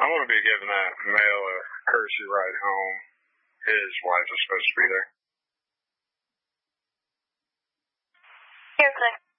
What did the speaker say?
I'm going to be giving that male a courtesy ride home. His wife is supposed to be there. Here, Click.